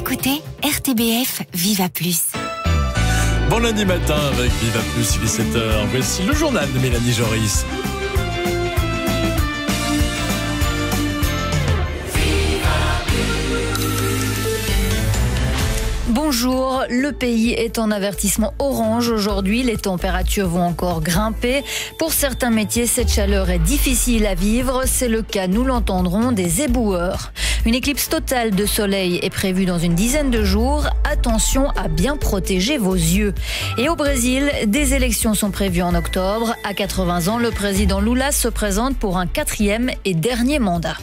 écoutez RTBF Viva Plus. Bon lundi matin avec Viva Plus, il est 7h. Voici le journal de Mélanie Joris. Bonjour, le pays est en avertissement orange aujourd'hui. Les températures vont encore grimper. Pour certains métiers, cette chaleur est difficile à vivre. C'est le cas, nous l'entendrons, des éboueurs. Une éclipse totale de soleil est prévue dans une dizaine de jours. Attention à bien protéger vos yeux. Et au Brésil, des élections sont prévues en octobre. À 80 ans, le président Lula se présente pour un 4e et dernier mandat.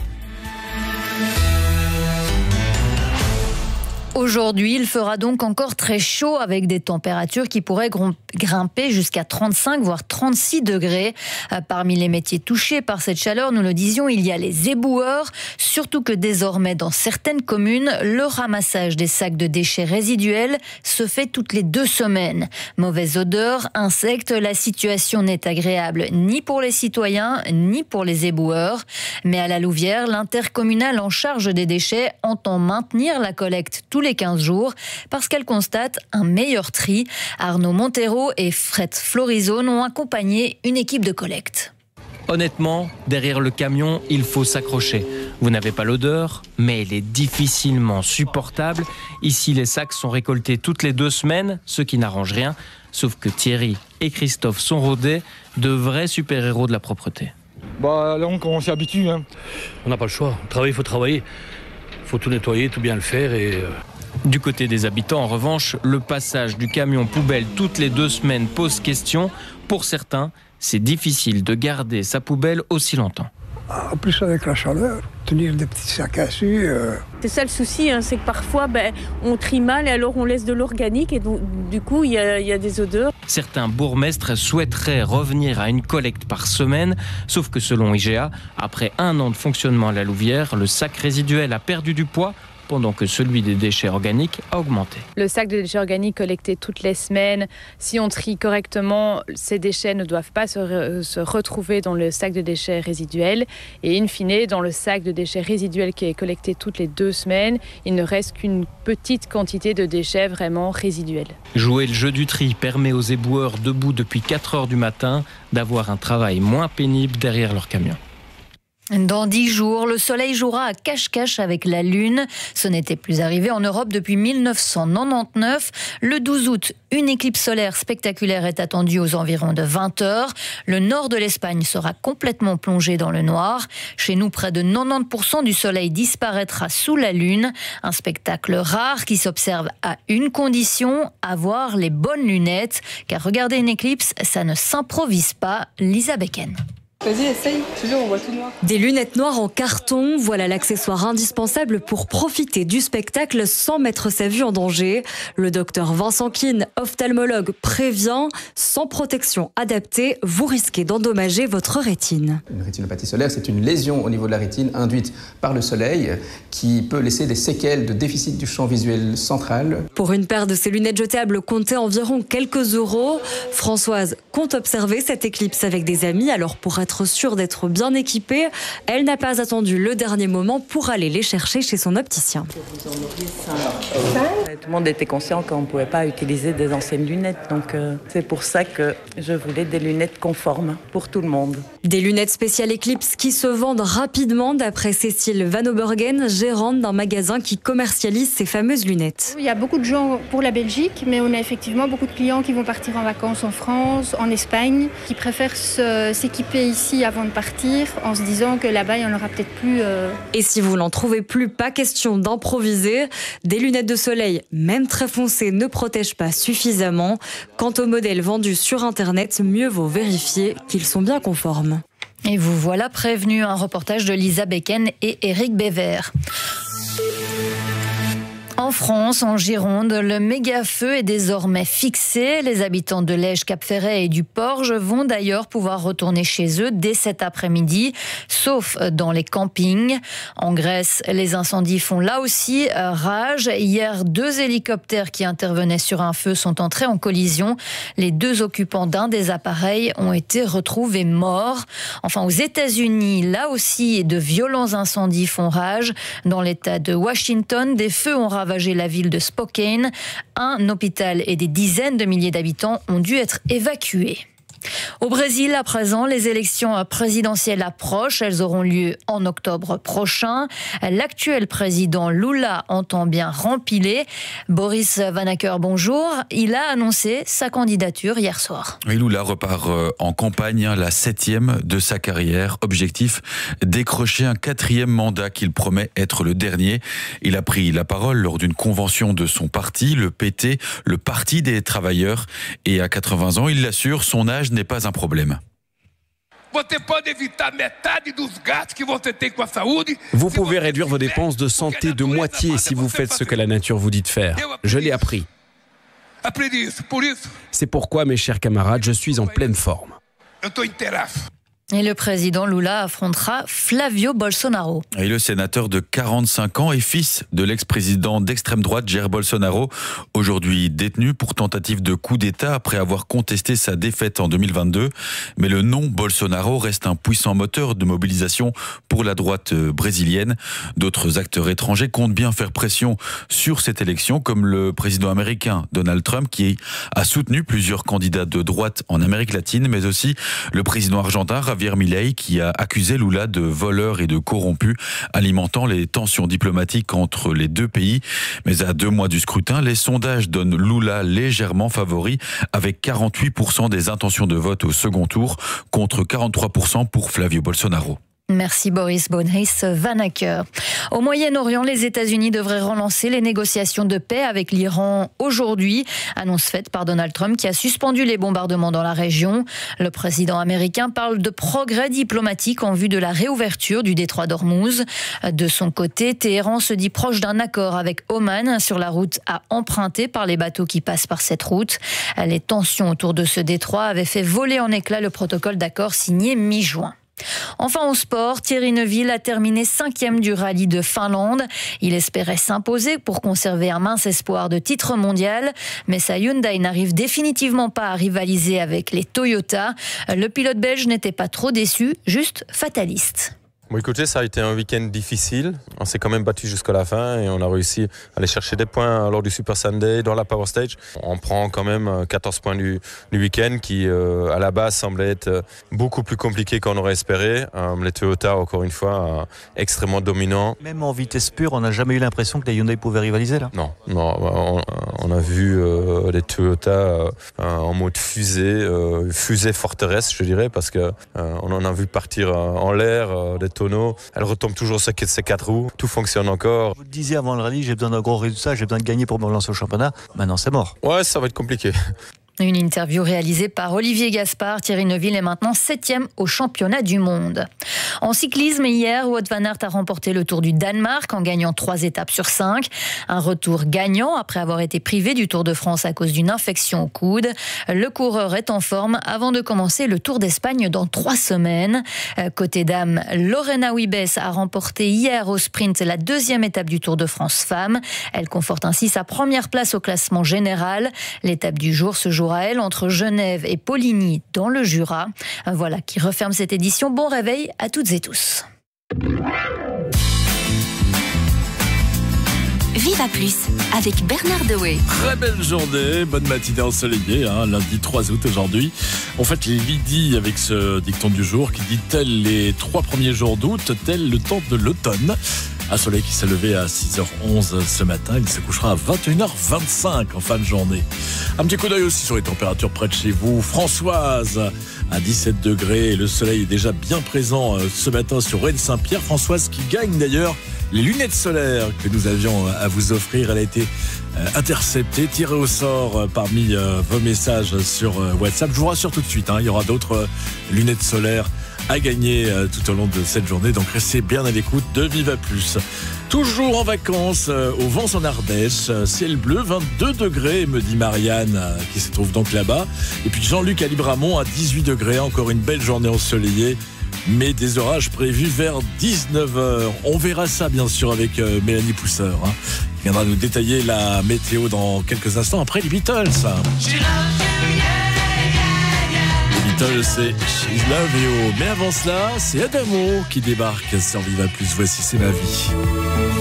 Aujourd'hui, il fera donc encore très chaud avec des températures qui pourraient grimper jusqu'à 35 voire 36 degrés. Parmi les métiers touchés par cette chaleur, nous le disions, il y a les éboueurs, surtout que désormais dans certaines communes, le ramassage des sacs de déchets résiduels se fait toutes les 2 semaines. Mauvaise odeur, insectes, la situation n'est agréable ni pour les citoyens ni pour les éboueurs. Mais à la Louvière, l'intercommunale en charge des déchets entend maintenir la collecte tous les 15 jours parce qu'elle constate un meilleur tri. Arnaud Montero et Fred Florizone ont accompagné une équipe de collecte. Honnêtement, derrière le camion, il faut s'accrocher. Vous n'avez pas l'odeur, mais elle est difficilement supportable. Ici, les sacs sont récoltés toutes les 2 semaines, ce qui n'arrange rien. Sauf que Thierry et Christophe sont rodés, de vrais super-héros de la propreté. Là, on s'y habitue. On n'a pas le choix. Travailler, il faut travailler. Il faut tout nettoyer, tout bien le faire et... Du côté des habitants, en revanche, le passage du camion poubelle toutes les 2 semaines pose question. Pour certains, c'est difficile de garder sa poubelle aussi longtemps. En plus avec la chaleur, tenir des petits sacs à su... C'est ça le souci, c'est que parfois on trie mal et alors on laisse de l'organique et donc, du coup il y a des odeurs. Certains bourgmestres souhaiteraient revenir à une collecte par semaine, sauf que selon IGA, après 1 an de fonctionnement à la Louvière, le sac résiduel a perdu du poids pendant que celui des déchets organiques a augmenté. Le sac de déchets organiques collecté toutes les semaines, si on trie correctement, ces déchets ne doivent pas se retrouver dans le sac de déchets résiduels. Et in fine, dans le sac de déchets résiduels qui est collecté toutes les 2 semaines, il ne reste qu'une petite quantité de déchets vraiment résiduels. Jouer le jeu du tri permet aux éboueurs debout depuis 4 heures du matin d'avoir un travail moins pénible derrière leur camion. Dans 10 jours, le soleil jouera à cache-cache avec la lune. Ce n'était plus arrivé en Europe depuis 1999. Le 12 août, une éclipse solaire spectaculaire est attendue aux environs de 20 heures. Le nord de l'Espagne sera complètement plongé dans le noir. Chez nous, près de 90% du soleil disparaîtra sous la lune. Un spectacle rare qui s'observe à une condition, avoir les bonnes lunettes. Car regarder une éclipse, ça ne s'improvise pas. Lisa Becken. Vas-y, essaye. Je te jure, on voit tout noir. Des lunettes noires en carton, voilà l'accessoire indispensable pour profiter du spectacle sans mettre sa vue en danger. Le docteur Vincent Keane, ophtalmologue, prévient, sans protection adaptée, vous risquez d'endommager votre rétine. Une rétinopathie solaire, c'est une lésion au niveau de la rétine induite par le soleil qui peut laisser des séquelles de déficit du champ visuel central. Pour une paire de ces lunettes jetables, comptez environ quelques euros. Françoise compte observer cette éclipse avec des amis, alors pour être sûre d'être bien équipée, elle n'a pas attendu le dernier moment pour aller les chercher chez son opticien. Tout le monde était conscient qu'on ne pouvait pas utiliser des anciennes lunettes, donc c'est pour ça que je voulais des lunettes conformes pour tout le monde. Des lunettes spéciales Eclipse qui se vendent rapidement d'après Cécile Van Obergen, gérante d'un magasin qui commercialise ces fameuses lunettes. Il y a beaucoup de gens pour la Belgique, mais on a effectivement beaucoup de clients qui vont partir en vacances en France, en Espagne, qui préfèrent s'équiper ici avant de partir en se disant que là-bas il n'y en aura peut-être plus. Et si vous n'en trouvez plus, pas question d'improviser. Des lunettes de soleil, même très foncées, ne protègent pas suffisamment. Quant aux modèles vendus sur Internet, mieux vaut vérifier qu'ils sont bien conformes. Et vous voilà prévenu, un reportage de Lisa Becken et Eric Bévert. En France, en Gironde, le méga-feu est désormais fixé. Les habitants de Lège, Cap-Ferret et du Porge vont d'ailleurs pouvoir retourner chez eux dès cet après-midi, sauf dans les campings. En Grèce, les incendies font là aussi rage. Hier, 2 hélicoptères qui intervenaient sur un feu sont entrés en collision. Les 2 occupants d'un des appareils ont été retrouvés morts. Enfin, aux États-Unis, là aussi, de violents incendies font rage. Dans l'État de Washington, des feux ont ravagé la ville de Spokane. Un hôpital et des dizaines de milliers d'habitants ont dû être évacués. Au Brésil, à présent, les élections présidentielles approchent. Elles auront lieu en octobre prochain. L'actuel président Lula entend bien rempiler. Boris Vanacker, bonjour. Il a annoncé sa candidature hier soir. Et Lula repart en campagne, la 7e de sa carrière. Objectif, décrocher un 4e mandat qu'il promet être le dernier. Il a pris la parole lors d'une convention de son parti, le PT, le Parti des Travailleurs. Et à 80 ans, il l'assure, son âge n'est pas un problème. Vous pouvez réduire vos dépenses de santé de moitié si vous faites ce que la nature vous dit de faire. Je l'ai appris. C'est pourquoi, mes chers camarades, je suis en pleine forme. Et le président Lula affrontera Flavio Bolsonaro. Et le sénateur de 45 ans et fils de l'ex-président d'extrême droite Jair Bolsonaro, aujourd'hui détenu pour tentative de coup d'État après avoir contesté sa défaite en 2022. Mais le nom Bolsonaro reste un puissant moteur de mobilisation pour la droite brésilienne. D'autres acteurs étrangers comptent bien faire pression sur cette élection, comme le président américain Donald Trump, qui a soutenu plusieurs candidats de droite en Amérique latine, mais aussi le président argentin Javier Milei, qui a accusé Lula de voleur et de corrompu, alimentant les tensions diplomatiques entre les deux pays. Mais à 2 mois du scrutin, les sondages donnent Lula légèrement favori, avec 48% des intentions de vote au second tour, contre 43% pour Flavio Bolsonaro. Merci Boris Vanacker. Au Moyen-Orient, les États-Unis devraient relancer les négociations de paix avec l'Iran aujourd'hui. Annonce faite par Donald Trump qui a suspendu les bombardements dans la région. Le président américain parle de progrès diplomatiques en vue de la réouverture du détroit d'Ormuz. De son côté, Téhéran se dit proche d'un accord avec Oman sur la route à emprunter par les bateaux qui passent par cette route. Les tensions autour de ce détroit avaient fait voler en éclats le protocole d'accord signé mi-juin. Enfin au sport, Thierry Neuville a terminé 5e du rallye de Finlande. Il espérait s'imposer pour conserver un mince espoir de titre mondial, mais sa Hyundai n'arrive définitivement pas à rivaliser avec les Toyota. Le pilote belge n'était pas trop déçu, juste fataliste. Bon, écoutez, ça a été un week-end difficile. On s'est quand même battu jusqu'à la fin et on a réussi à aller chercher des points lors du Super Sunday, dans la Power Stage. On prend quand même 14 points du week-end qui, à la base, semblait être beaucoup plus compliqué qu'on aurait espéré. Les Toyota, encore une fois, extrêmement dominants. Même en vitesse pure, on n'a jamais eu l'impression que les Hyundai pouvaient rivaliser là ? Non, on a vu les Toyota en mode fusée forteresse, je dirais, parce que on en a vu partir en l'air des tonneaux. Elle retombe toujours sur ses 4 roues. Tout fonctionne encore. Vous disiez avant le rallye, j'ai besoin d'un gros résultat, j'ai besoin de gagner pour me relancer au championnat. Maintenant, c'est mort. Ouais, ça va être compliqué. Une interview réalisée par Olivier Gaspard. Thierry Neuville est maintenant 7e au championnat du monde. En cyclisme, hier, Wout van Aert a remporté le Tour du Danemark en gagnant 3 étapes sur 5. Un retour gagnant après avoir été privé du Tour de France à cause d'une infection au coude. Le coureur est en forme avant de commencer le Tour d'Espagne dans 3 semaines. Côté dames, Lorena Wiebes a remporté hier au sprint la 2e étape du Tour de France femmes. Elle conforte ainsi sa première place au classement général. L'étape du jour se joue à elle entre Genève et Poligny dans le Jura. Voilà qui referme cette édition. Bon réveil à toutes et tous. Viva Plus avec Bernard Dewey. Très belle journée, bonne matinée ensoleillée, lundi 3 août aujourd'hui. On fête les Lydie avec ce dicton du jour qui dit tel les 3 premiers jours d'août, tel le temps de l'automne. Un soleil qui s'est levé à 6h11 ce matin. Il se couchera à 21h25 en fin de journée. Un petit coup d'œil aussi sur les températures près de chez vous. Françoise à 17 degrés. Le soleil est déjà bien présent ce matin sur Rennes-Saint-Pierre. Françoise qui gagne d'ailleurs les lunettes solaires que nous avions à vous offrir. Elle a été interceptée, tirée au sort parmi vos messages sur WhatsApp. Je vous rassure tout de suite, il y aura d'autres lunettes solaires à gagner tout au long de cette journée. Donc restez bien à l'écoute de Viva Plus. Toujours en vacances au Vans en Ardèche, ciel bleu, 22 degrés, me dit Marianne qui se trouve donc là-bas. Et puis Jean-Luc à Libramont à 18 degrés, encore une belle journée ensoleillée, mais des orages prévus vers 19h. On verra ça bien sûr avec Mélanie Pousseur, qui viendra nous détailler la météo dans quelques instants après les Beatles. Les Beatles, c'est She's Love You. Mais avant cela, c'est Adamo qui débarque sur Viva Plus. Voici C'est ma vie.